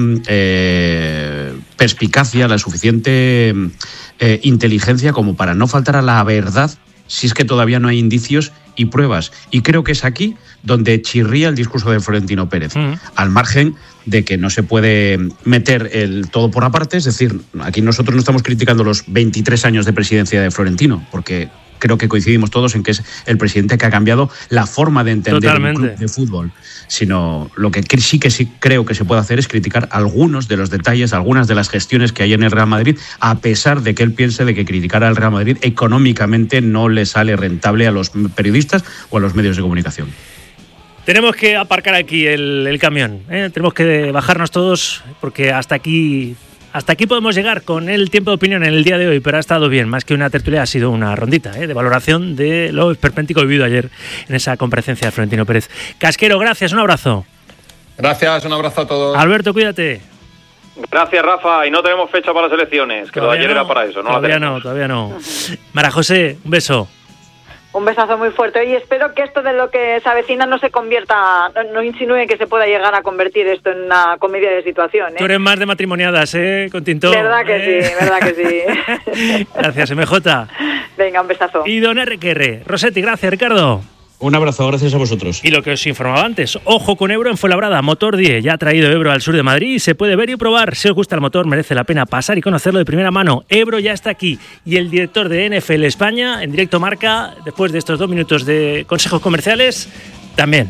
eh, perspicacia, la suficiente eh, inteligencia como para no faltar a la verdad si es que todavía no hay indicios y pruebas. Y creo que es aquí donde chirría el discurso de Florentino Pérez, mm. al margen de que no se puede meter el todo por aparte. Es decir, aquí nosotros no estamos criticando los veintitrés años de presidencia de Florentino, porque creo que coincidimos todos en que es el presidente que ha cambiado la forma de entender Totalmente. un club de fútbol, sino lo que sí que sí creo que se puede hacer es criticar algunos de los detalles, algunas de las gestiones que hay en el Real Madrid, a pesar de que él piense de que criticar al Real Madrid económicamente no le sale rentable a los periodistas o a los medios de comunicación. Tenemos que aparcar aquí el, el camión, ¿eh? Tenemos que bajarnos todos porque hasta aquí... Hasta aquí podemos llegar con el tiempo de opinión en el día de hoy, pero ha estado bien, más que una tertulia, ha sido una rondita ¿eh? de valoración de lo esperpéntico vivido ayer en esa comparecencia de Florentino Pérez. Casquero, gracias, un abrazo. Gracias, un abrazo a todos. Alberto, cuídate. Gracias, Rafa, y no tenemos fecha para las elecciones, que lo de ayer no, era para eso. No todavía la no, todavía no. María José, un beso. Un besazo muy fuerte y espero que esto de lo que se avecina no se convierta, no, no insinúe que se pueda llegar a convertir esto en una comedia de situación, ¿eh? Tú eres más de matrimoniadas, ¿eh? Con Tintó. Verdad que ¿eh? sí, verdad que sí. Gracias, M J. Venga, un besazo. Y don R Q R. Rosetti, gracias, Ricardo. Un abrazo, gracias a vosotros. Y lo que os informaba antes, ojo con Ebro en Fuenlabrada, Motor diez, ya ha traído Ebro al sur de Madrid y se puede ver y probar. Si os gusta el motor, merece la pena pasar y conocerlo de primera mano. Ebro ya está aquí y el director de N F L España, en directo Marca, después de estos dos minutos de consejos comerciales, también.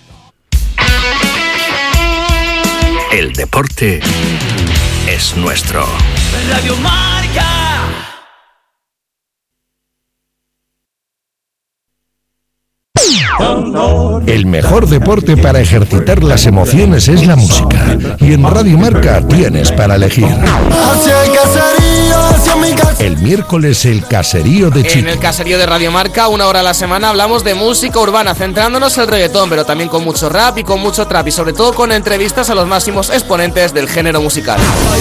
El deporte es nuestro. Radio Marca. El mejor deporte para ejercitar las emociones es la música. Y en Radio Marca tienes para elegir. El miércoles el caserío de Chiqui. En el caserío de Radio Marca, una hora a la semana, hablamos de música urbana, centrándonos en el reggaetón, pero también con mucho rap y con mucho trap, y sobre todo con entrevistas a los máximos exponentes del género musical.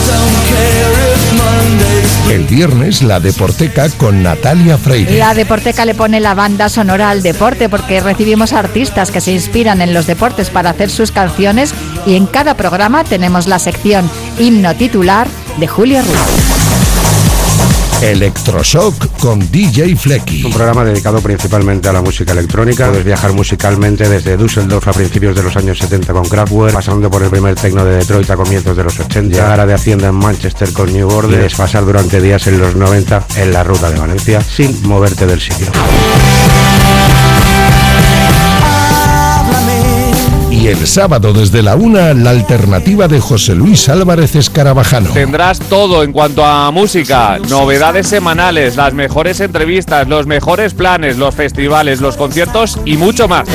El viernes la Deporteca con Natalia Freire. La Deporteca le pone la banda sonora al deporte porque recibimos artistas que se inspiran en los deportes para hacer sus canciones y en cada programa tenemos la sección Himno Titular de Julio Ruiz. Electroshock con D J Flecky. Un programa dedicado principalmente a la música electrónica. Puedes viajar musicalmente desde Düsseldorf a principios de los años setenta con Kraftwerk, pasando por el primer techno de Detroit a comienzos de los ochenta, llegar a de Hacienda en Manchester con New Order y desfasar durante días en los noventa en la ruta de Valencia sin moverte del sitio. Y Y el sábado desde la una, la alternativa de José Luis Álvarez Escarabajano. Tendrás todo en cuanto a música, novedades semanales, las mejores entrevistas, los mejores planes, los festivales, los conciertos y mucho más.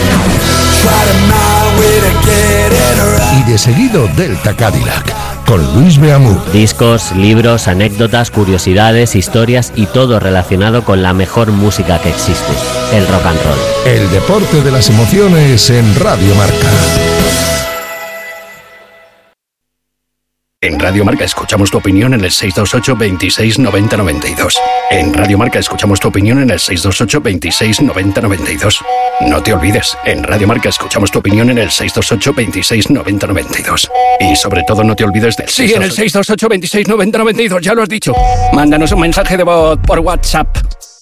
Y de seguido Delta Cadillac, con Luis Beamú. Discos, libros, anécdotas, curiosidades, historias y todo relacionado con la mejor música que existe, el rock and roll. El deporte de las emociones en Radio Marca. En Radio Marca escuchamos tu opinión en el seis dos ocho, veintiséis, noventa, noventa y dos. En Radio Marca escuchamos tu opinión en el seis dos ocho, veintiséis, noventa, noventa y dos. No te olvides, en Radio Marca escuchamos tu opinión en el seis dos ocho, veintiséis, noventa, noventa y dos. Y sobre todo no te olvides del Sí, en el seis dos ocho, veintiséis, noventa, noventa y dos, ya lo has dicho. Mándanos un mensaje de voz por WhatsApp.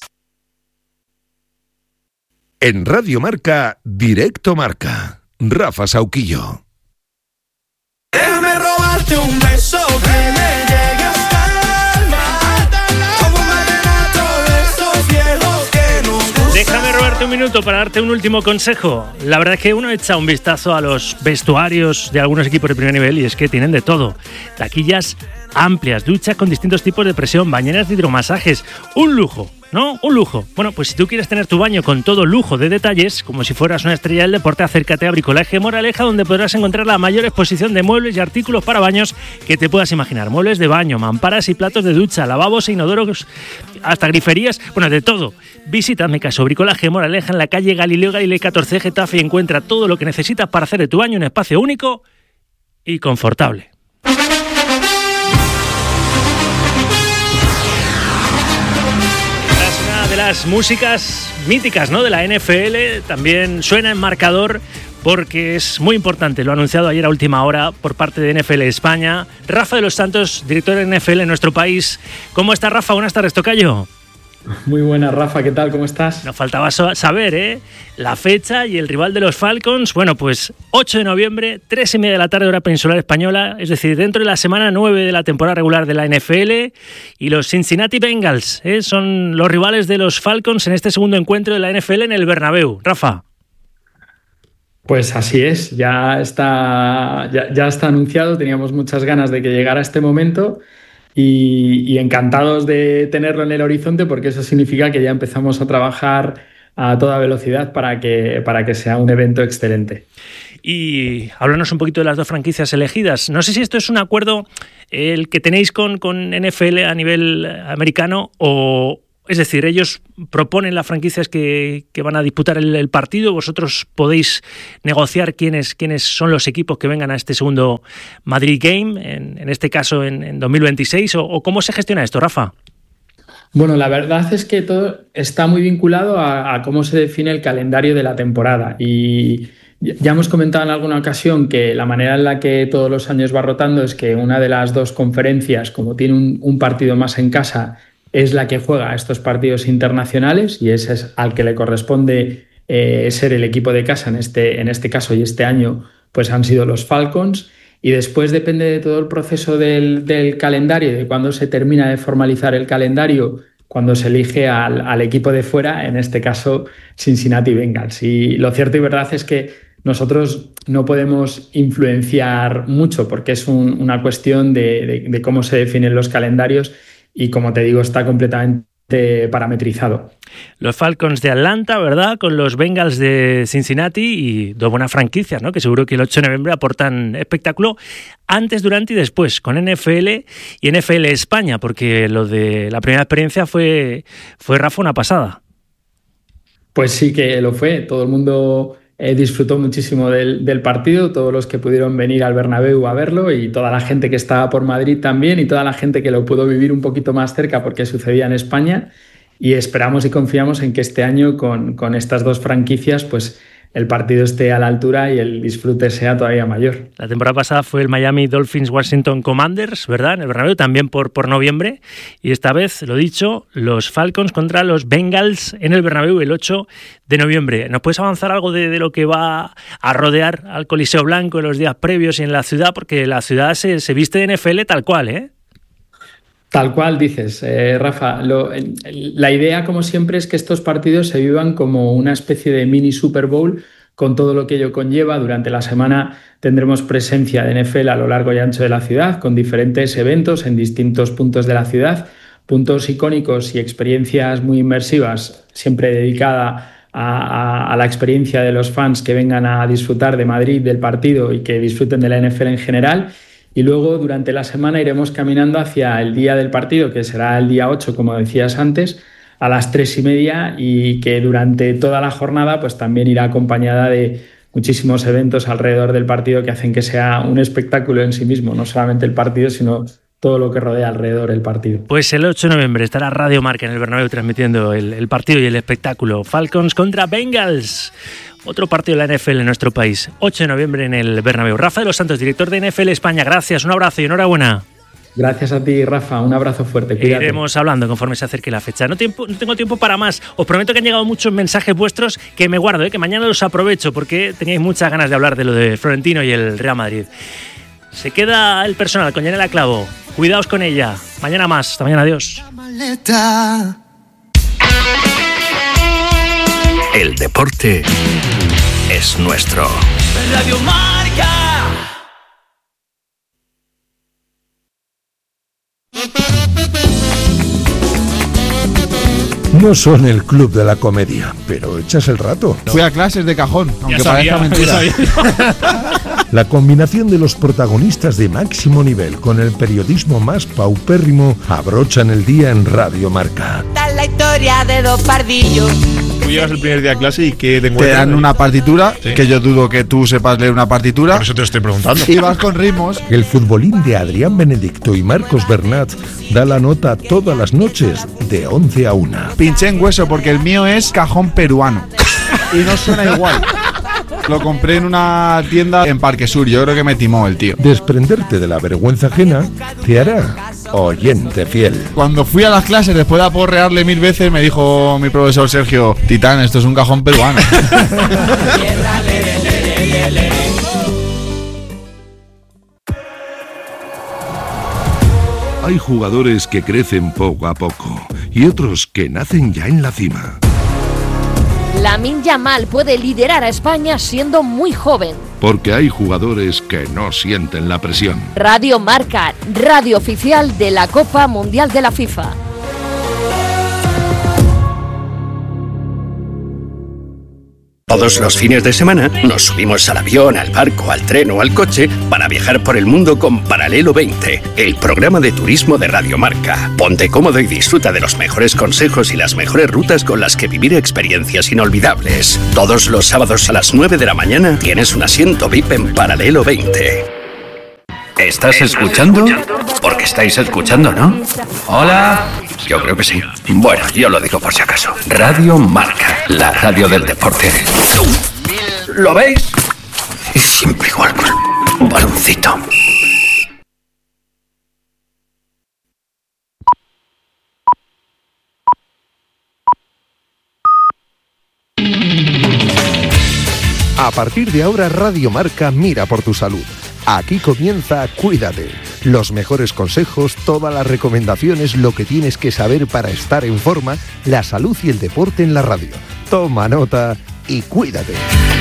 En Radio Marca, Directo Marca. Rafa Sauquillo. Déjame robarte un beso que me llegue hasta el alma, como un vallenato de esos viejos que nos gustan. Déjame robarte un minuto para darte un último consejo. La verdad es que uno echa un vistazo a los vestuarios de algunos equipos de primer nivel y es que tienen de todo. Taquillas amplias, duchas con distintos tipos de presión, bañeras de hidromasajes, un lujo, ¿no? Un lujo. Bueno, pues si tú quieres tener tu baño con todo lujo de detalles, como si fueras una estrella del deporte, acércate a Bricolaje Moraleja, donde podrás encontrar la mayor exposición de muebles y artículos para baños que te puedas imaginar. Muebles de baño, mamparas y platos de ducha, lavabos e inodoros, hasta griferías, bueno, de todo. Visita mi caso Bricolaje Moraleja en la calle Galileo Galilei catorce, Getafe, y encuentra todo lo que necesitas para hacer de tu baño un espacio único y confortable. De las músicas míticas, ¿no?, de la N F L, también suena en marcador porque es muy importante, lo ha anunciado ayer a última hora por parte de N F L España. Rafa de los Santos, director de N F L en nuestro país. ¿Cómo está, Rafa? Buenas tardes, tocayo. Muy buenas, Rafa, ¿qué tal? ¿Cómo estás? Nos faltaba saber, ¿eh? La fecha y el rival de los Falcons. Bueno, pues ocho de noviembre, tres y media de la tarde, hora peninsular española, es decir, dentro de la semana nueve de la temporada regular de la N F L. Y los Cincinnati Bengals, ¿eh?, son los rivales de los Falcons en este segundo encuentro de la N F L en el Bernabéu. Rafa. Pues así es, ya está, ya, ya está anunciado, teníamos muchas ganas de que llegara este momento. Y, y encantados de tenerlo en el horizonte, porque eso significa que ya empezamos a trabajar a toda velocidad para que, para que sea un evento excelente. Y háblanos un poquito de las dos franquicias elegidas. No sé si esto es un acuerdo el que tenéis con, con N F L a nivel americano, o es decir, ellos proponen las franquicias que, que van a disputar el, el partido, vosotros podéis negociar quiénes, quiénes son los equipos que vengan a este segundo Madrid Game, en, en este caso en, en dos mil veintiséis, o, o ¿cómo se gestiona esto, Rafa? Bueno, la verdad es que todo está muy vinculado a, a cómo se define el calendario de la temporada, y ya hemos comentado en alguna ocasión que la manera en la que todos los años va rotando es que una de las dos conferencias, como tiene un, un partido más en casa, es la que juega estos partidos internacionales, y ese es al que le corresponde eh, ser el equipo de casa en este, en este caso, y este año pues han sido los Falcons. Y después depende de todo el proceso del, del calendario, de cuándo se termina de formalizar el calendario, cuando se elige al, al equipo de fuera, en este caso Cincinnati Bengals. Y lo cierto y verdad es que nosotros no podemos influenciar mucho, porque es un, una cuestión de, de, de cómo se definen los calendarios. Y como te digo, está completamente parametrizado. Los Falcons de Atlanta, ¿verdad?, con los Bengals de Cincinnati, y dos buenas franquicias, ¿no?, que seguro que el ocho de noviembre aportan espectáculo antes, durante y después, con N F L y N F L España, porque lo de la primera experiencia fue, fue Rafa, una pasada. Pues sí que lo fue. Todo el mundo Eh, disfrutó muchísimo del, del partido, todos los que pudieron venir al Bernabéu a verlo, y toda la gente que estaba por Madrid también, y toda la gente que lo pudo vivir un poquito más cerca porque sucedía en España. Y esperamos y confiamos en que este año con, con estas dos franquicias pues el partido esté a la altura y el disfrute sea todavía mayor. La temporada pasada fue el Miami Dolphins Washington Commanders, ¿verdad?, en el Bernabéu, también por, por noviembre, y esta vez, lo dicho, los Falcons contra los Bengals en el Bernabéu el ocho de noviembre. ¿Nos puedes avanzar algo de, de lo que va a rodear al Coliseo Blanco en los días previos y en la ciudad? Porque la ciudad se, se viste de N F L tal cual, ¿eh? Tal cual dices, eh, Rafa. Lo, la idea, como siempre, es que estos partidos se vivan como una especie de mini Super Bowl, con todo lo que ello conlleva. Durante la semana tendremos presencia de N F L a lo largo y ancho de la ciudad, con diferentes eventos en distintos puntos de la ciudad, puntos icónicos y experiencias muy inmersivas, siempre dedicada a, a, a la experiencia de los fans que vengan a disfrutar de Madrid, del partido, y que disfruten de la N F L en general. Y luego, durante la semana, iremos caminando hacia el día del partido, que será el día ocho, como decías antes, a las tres y media, y que durante toda la jornada pues también irá acompañada de muchísimos eventos alrededor del partido que hacen que sea un espectáculo en sí mismo, no solamente el partido, sino todo lo que rodea alrededor del partido. Pues el ocho de noviembre estará Radio Marca en el Bernabéu transmitiendo el, el partido y el espectáculo. Falcons contra Bengals, otro partido de la N F L en nuestro país. ocho de noviembre en el Bernabéu. Rafa de los Santos, director de N F L España, gracias, un abrazo y enhorabuena. Gracias a ti, Rafa. Un abrazo fuerte. Cuídate. Iremos hablando conforme se acerque la fecha. No, tiempo, no tengo tiempo para más. Os prometo que han llegado muchos mensajes vuestros que me guardo, ¿eh? Que mañana los aprovecho porque teníais muchas ganas de hablar de lo de Florentino y el Real Madrid. Se queda el personal con Yanela Clavo. Cuidaos con ella. Mañana más. Hasta mañana. Adiós. El deporte es nuestro. Radio Marca. No son el club de la comedia, pero echas el rato. Fui a clases de cajón, aunque sabía, parezca mentira. La combinación de los protagonistas de máximo nivel con el periodismo más paupérrimo abrochan el día en Radio Marca. Está la historia de dos pardillos. Tú llegas el primer día a clase y que te, te dan una partitura, ¿sí? Que yo dudo que tú sepas leer una partitura. Por eso te lo estoy preguntando. Y vas con ritmos. El futbolín de Adrián Benedicto y Marcos Bernat da la nota todas las noches de once a una. Pinché en hueso porque el mío es cajón peruano y no suena igual. Lo compré en una tienda en Parque Sur. Yo creo que me timó el tío. Desprenderte de la vergüenza ajena te hará oyente fiel. Cuando fui a las clases, después de aporrearle mil veces, me dijo mi profesor Sergio: Titán, esto es un cajón peruano. Hay jugadores que crecen poco a poco y otros que nacen ya en la cima. Lamine Yamal puede liderar a España siendo muy joven. Porque hay jugadores que no sienten la presión. Radio Marca, radio oficial de la Copa Mundial de la FIFA. Todos los fines de semana nos subimos al avión, al barco, al tren o al coche para viajar por el mundo con Paralelo veinte, el programa de turismo de Radio Marca. Ponte cómodo y disfruta de los mejores consejos y las mejores rutas con las que vivir experiencias inolvidables. Todos los sábados a las nueve de la mañana tienes un asiento V I P en Paralelo veinte. ¿Estás escuchando? Porque estáis escuchando, ¿no? Hola. Yo creo que sí. Bueno, yo lo digo por si acaso. Radio Marca, la radio del deporte. ¿Lo veis? Es siempre igual con un baloncito. A partir de ahora, Radio Marca mira por tu salud. Aquí comienza Cuídate. Los mejores consejos, todas las recomendaciones, lo que tienes que saber para estar en forma, la salud y el deporte en la radio. Toma nota y cuídate.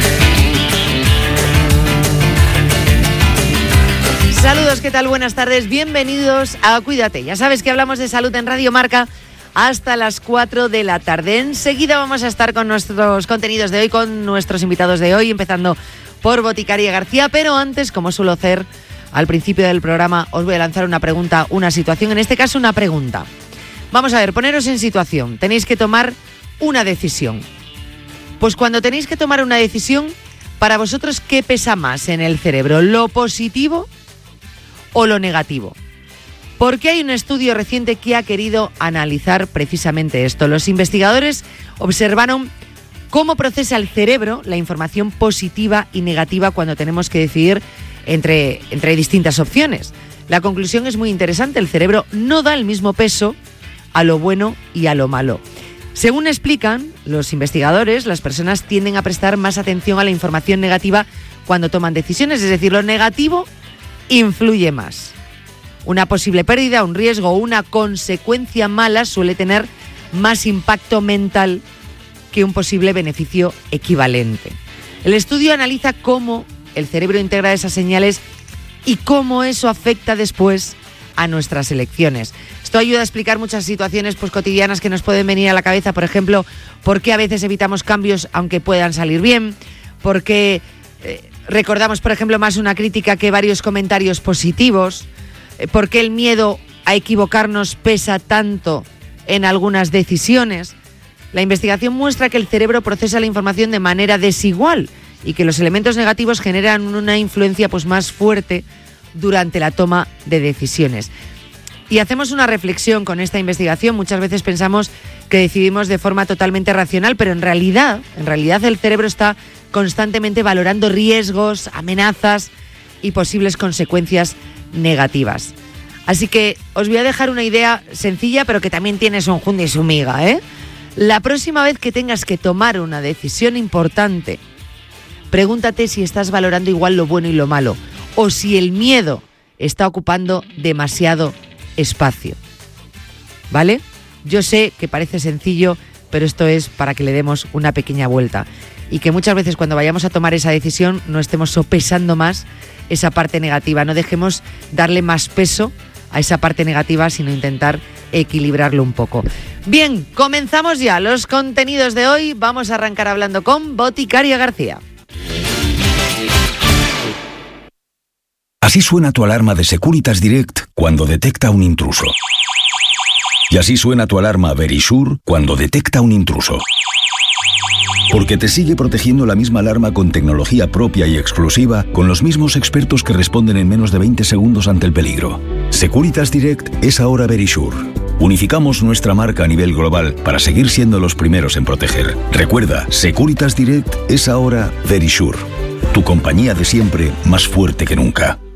Saludos, ¿qué tal? Buenas tardes, bienvenidos a Cuídate. Ya sabes que hablamos de salud en Radio Marca hasta las cuatro de la tarde. Enseguida vamos a estar con nuestros contenidos de hoy, con nuestros invitados de hoy, empezando por Boticaria García, pero antes, como suelo hacer al principio del programa, os voy a lanzar una pregunta, una situación, en este caso una pregunta. Vamos a ver, poneros en situación, tenéis que tomar una decisión. Pues cuando tenéis que tomar una decisión, para vosotros, ¿qué pesa más en el cerebro? ¿Lo positivo o lo negativo? Porque hay un estudio reciente que ha querido analizar precisamente esto. Los investigadores observaron cómo procesa el cerebro la información positiva y negativa cuando tenemos que decidir entre, entre distintas opciones. La conclusión es muy interesante. El cerebro no da el mismo peso a lo bueno y a lo malo. Según explican los investigadores, las personas tienden a prestar más atención a la información negativa cuando toman decisiones. Es decir, lo negativo influye más. Una posible pérdida, un riesgo o una consecuencia mala suele tener más impacto mental que un posible beneficio equivalente. El estudio analiza cómo el cerebro integra esas señales y cómo eso afecta después a nuestras elecciones. Esto ayuda a explicar muchas situaciones pues, cotidianas que nos pueden venir a la cabeza. Por ejemplo, por qué a veces evitamos cambios aunque puedan salir bien, por qué eh, recordamos, por ejemplo, más una crítica que varios comentarios positivos, eh, por qué el miedo a equivocarnos pesa tanto en algunas decisiones. La investigación muestra que el cerebro procesa la información de manera desigual y que los elementos negativos generan una influencia pues, más fuerte durante la toma de decisiones. Y hacemos una reflexión con esta investigación. Muchas veces pensamos que decidimos de forma totalmente racional, pero en realidad, en realidad el cerebro está constantemente valorando riesgos, amenazas y posibles consecuencias negativas. Así que os voy a dejar una idea sencilla, pero que también tiene su enjundia y su miga, ¿eh? La próxima vez que tengas que tomar una decisión importante, pregúntate si estás valorando igual lo bueno y lo malo, o si el miedo está ocupando demasiado espacio. ¿Vale? Yo sé que parece sencillo, pero esto es para que le demos una pequeña vuelta. Y que muchas veces cuando vayamos a tomar esa decisión no estemos sopesando más esa parte negativa. No dejemos darle más peso a esa parte negativa, sino intentar equilibrarlo un poco. Bien, comenzamos ya los contenidos de hoy. Vamos a arrancar hablando con Boticaria García. Así suena tu alarma de Securitas Direct cuando detecta un intruso. Y así suena tu alarma Verisure cuando detecta un intruso. Porque te sigue protegiendo la misma alarma con tecnología propia y exclusiva, con los mismos expertos que responden en menos de veinte segundos ante el peligro. Securitas Direct es ahora Verisure. Unificamos nuestra marca a nivel global para seguir siendo los primeros en proteger. Recuerda, Securitas Direct es ahora Verisure. Tu compañía de siempre, más fuerte que nunca.